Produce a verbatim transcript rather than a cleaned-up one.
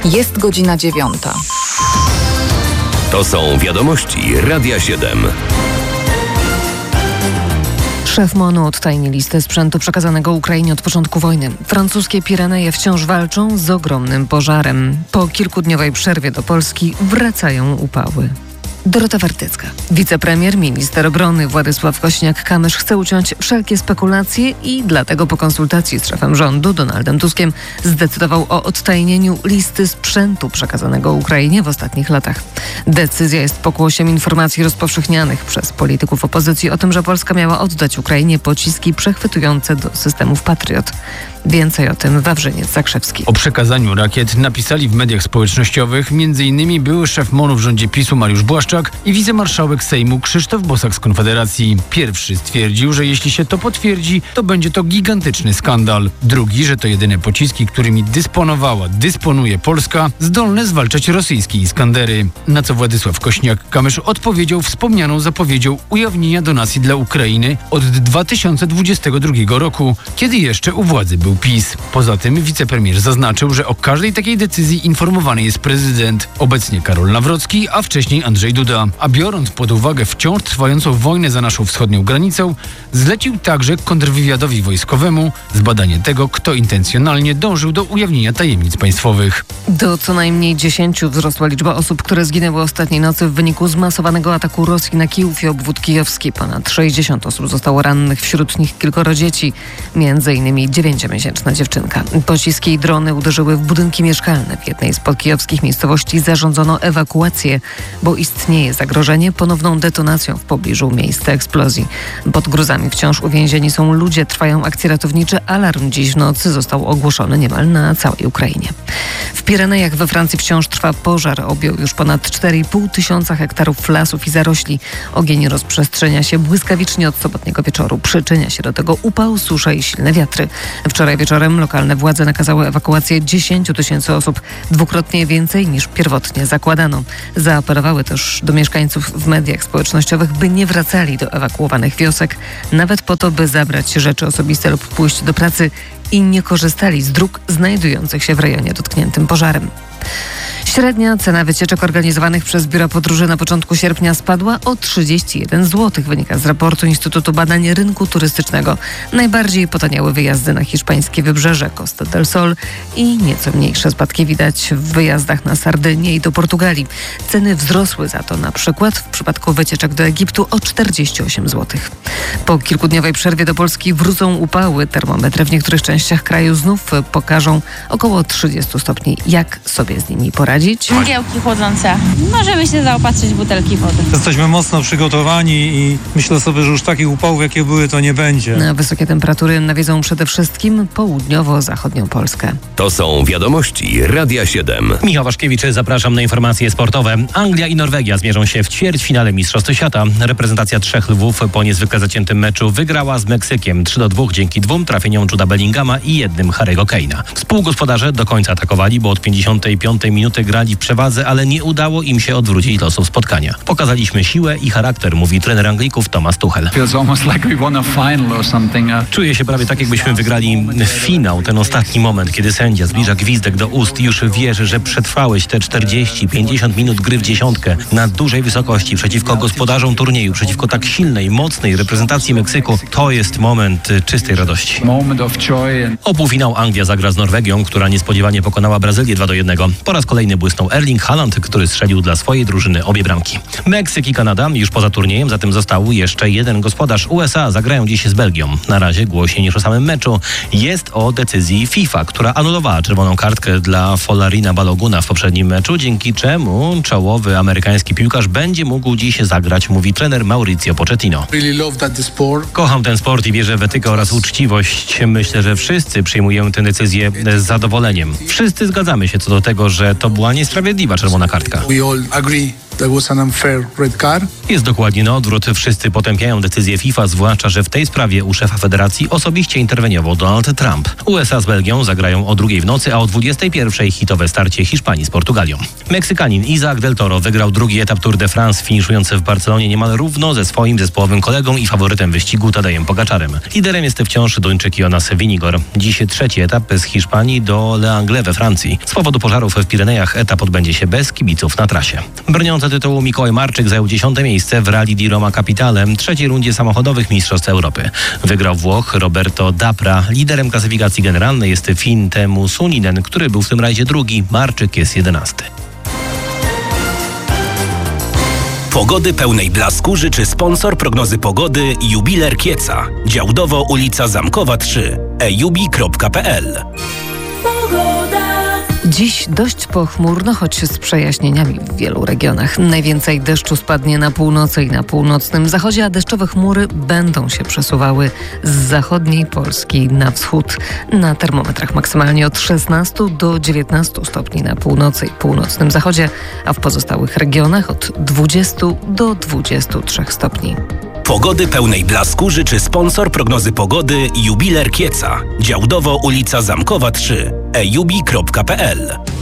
Jest godzina dziewiąta. To są wiadomości Radia siedem. Szef M O N-u odtajni listę sprzętu przekazanego Ukrainie od początku wojny. Francuskie Pireneje wciąż walczą z ogromnym pożarem. Po kilkudniowej przerwie do Polski wracają upały. Dorota Wartycka. Wicepremier, minister obrony Władysław Kosiniak-Kamysz chce uciąć wszelkie spekulacje i dlatego po konsultacji z szefem rządu Donaldem Tuskiem zdecydował o odtajnieniu listy sprzętu przekazanego Ukrainie w ostatnich latach. Decyzja jest pokłosiem informacji rozpowszechnianych przez polityków opozycji o tym, że Polska miała oddać Ukrainie pociski przechwytujące do systemów Patriot. Więcej o tym Wawrzyniec Zakrzewski. O przekazaniu rakiet napisali w mediach społecznościowych m.in. były szef M O N-u w rządzie PiSu Mariusz Błaszczak i wicemarszałek Sejmu Krzysztof Bosak z Konfederacji. Pierwszy stwierdził, że jeśli się to potwierdzi, to będzie to gigantyczny skandal. Drugi, że to jedyne pociski, którymi dysponowała, dysponuje Polska, zdolne zwalczać rosyjskie Iskandery. Na co Władysław Kosiniak-Kamysz odpowiedział wspomnianą zapowiedzią ujawnienia donacji dla Ukrainy od dwa tysiące dwudziestego drugiego roku, kiedy jeszcze u władzy był PiS. Poza tym wicepremier zaznaczył, że o każdej takiej decyzji informowany jest prezydent. Obecnie Karol Nawrocki, a wcześniej Andrzej Duda. A biorąc pod uwagę wciąż trwającą wojnę za naszą wschodnią granicą, zlecił także kontrwywiadowi wojskowemu zbadanie tego, kto intencjonalnie dążył do ujawnienia tajemnic państwowych. Do co najmniej dziesięciu wzrosła liczba osób, które zginęły ostatniej nocy w wyniku zmasowanego ataku Rosji na Kijów i obwód kijowski. Ponad sześćdziesiąt osób zostało rannych, wśród nich kilkoro dzieci, między innymi dziewięciomiesięczna dziewczynka. Pociski i drony uderzyły w budynki mieszkalne. W jednej z podkijowskich miejscowości zarządzono ewakuację, bo istnieje zagrożenie ponowną detonacją w pobliżu miejsca eksplozji. Pod gruzami wciąż uwięzieni są ludzie, trwają akcje ratownicze. Alarm dziś w nocy został ogłoszony niemal na całej Ukrainie. W Pirenejach we Francji wciąż trwa pożar. Objął już ponad cztery i pół tysiąca hektarów lasów i zarośli. Ogień rozprzestrzenia się błyskawicznie od sobotniego wieczoru. Przyczynia się do tego upał, susza i silne wiatry. Wczoraj wieczorem lokalne władze nakazały ewakuację dziesięciu tysięcy osób, dwukrotnie więcej niż pierwotnie zakładano. Zaapelowały też do mieszkańców w mediach społecznościowych, by nie wracali do ewakuowanych wiosek, nawet po to, by zabrać rzeczy osobiste lub pójść do pracy i nie korzystali z dróg znajdujących się w rejonie dotkniętym pożarem. Średnia cena wycieczek organizowanych przez biura podróży na początku sierpnia spadła o trzydzieści jeden złotych, wynika z raportu Instytutu Badań Rynku Turystycznego. Najbardziej potaniały wyjazdy na hiszpańskie wybrzeże, Costa del Sol i nieco mniejsze spadki widać w wyjazdach na Sardynię i do Portugalii. Ceny wzrosły za to na przykład w przypadku wycieczek do Egiptu o czterdzieści osiem złotych. Po kilkudniowej przerwie do Polski wrócą upały. Termometry w niektórych częściach kraju znów pokażą około trzydzieści stopni. Jak sobie z nimi poradzić? Mgiełki chłodzące. Możemy się zaopatrzyć w butelki wody. Jesteśmy mocno przygotowani i myślę sobie, że już takich upałów, jakie były, to nie będzie. Na wysokie temperatury nawiedzą przede wszystkim południowo-zachodnią Polskę. To są wiadomości Radia siedem. Michał Waszkiewicz, zapraszam na informacje sportowe. Anglia i Norwegia zmierzą się w ćwierćfinale Mistrzostw Świata. Reprezentacja trzech lwów po niezwykle zaciętym meczu wygrała z Meksykiem trzy do dwóch dzięki dwóm trafieniom Juda Bellingama i jednym Harry'ego Kane'a. Współgospodarze do końca atakowali, bo od pięćdziesiątej piątej minuty grali w przewadze, ale nie udało im się odwrócić losów spotkania. Pokazaliśmy siłę i charakter, mówi trener Anglików Thomas Tuchel. Czuję się prawie tak, jakbyśmy wygrali finał, ten ostatni moment, kiedy sędzia zbliża gwizdek do ust i już wiesz, że przetrwałeś te czterdzieści pięćdziesiąt minut gry w dziesiątkę na dużej wysokości przeciwko gospodarzom turnieju, przeciwko tak silnej, mocnej reprezentacji Meksyku. To jest moment czystej radości. O półfinał Anglia zagra z Norwegią, która niespodziewanie pokonała Brazylię dwa do jednego. Po raz kolejny błysnął Erling Haaland, który strzelił dla swojej drużyny obie bramki. Meksyk i Kanada już poza turniejem, zatem został jeszcze jeden gospodarz. U S A zagrają dziś z Belgią. Na razie głośniej niż o samym meczu jest o decyzji FIFA, która anulowała czerwoną kartkę dla Folarina Baloguna w poprzednim meczu, dzięki czemu czołowy amerykański piłkarz będzie mógł dziś zagrać, mówi trener Mauricio Pochettino. Kocham ten sport i wierzę w etykę oraz uczciwość. Myślę, że wszyscy przyjmujemy tę decyzję z zadowoleniem. Wszyscy zgadzamy się co do tego, że to była niesprawiedliwa czerwona kartka. That was an unfair red card. Jest dokładnie na odwrót. Wszyscy potępiają decyzję FIFA, zwłaszcza że w tej sprawie u szefa federacji osobiście interweniował Donald Trump. U S A z Belgią zagrają o drugiej w nocy, a o dwudziestej pierwszej hitowe starcie Hiszpanii z Portugalią. Meksykanin Isaac del Toro wygrał drugi etap Tour de France, finiszujący w Barcelonie niemal równo ze swoim zespołowym kolegą i faworytem wyścigu Tadejem Pogaczarem. Liderem jest wciąż Duńczyk Jonas Vingegaard. Dziś trzeci etap z Hiszpanii do Le Anglais we Francji. Z powodu pożarów w Pirenejach etap odbędzie się bez kibiców na trasie. Broniący tytułu Mikołaj Marczyk zajął dziesiąte miejsce w Rally di Roma Capitale, trzeciej rundzie samochodowych Mistrzostw Europy. Wygrał Włoch Roberto Dapra. Liderem klasyfikacji generalnej jest Fin Teemu Suninen, który był w tym rajdzie drugi. Marczyk jest jedenasty. Pogody pełnej blasku życzy sponsor prognozy pogody Jubiler Kieca. Działdowo ulica Zamkowa trzy. e jubi kropka p l. Dziś dość pochmurno, choć z przejaśnieniami w wielu regionach. Najwięcej deszczu spadnie na północy i na północnym zachodzie, a deszczowe chmury będą się przesuwały z zachodniej Polski na wschód. Na termometrach maksymalnie od szesnastu do dziewiętnastu stopni na północy i północnym zachodzie, a w pozostałych regionach od dwudziestu do dwudziestu trzech stopni. Pogody pełnej blasku życzy sponsor prognozy pogody Jubiler Kieca. Działdowo ulica Zamkowa trzy. e jubi kropka p l.